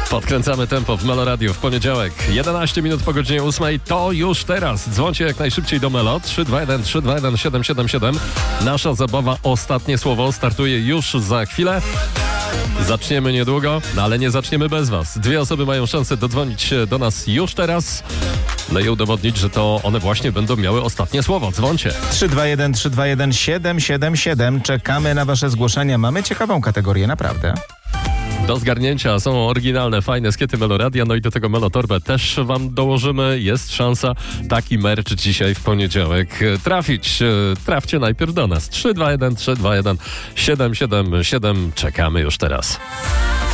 Podkręcamy tempo w Meloradiu w poniedziałek. 11 minut po godzinie 8. To już teraz. Dzwońcie jak najszybciej do Melo. 321 321 777. Nasza zabawa Ostatnie Słowo startuje już za chwilę. Zaczniemy niedługo, ale nie zaczniemy bez was. 2 osoby mają szansę dodzwonić się do nas już teraz. No i udowodnić, że to one właśnie będą miały ostatnie słowo. Dzwońcie. 321 321 777. Czekamy na wasze zgłoszenia. Mamy ciekawą kategorię, naprawdę. Do zgarnięcia są oryginalne, fajne skiety Meloradia, no i do tego Melotorbę też wam dołożymy. Jest szansa taki merch dzisiaj w poniedziałek trafić. Trafcie najpierw do nas. 321 321 777. Czekamy już teraz.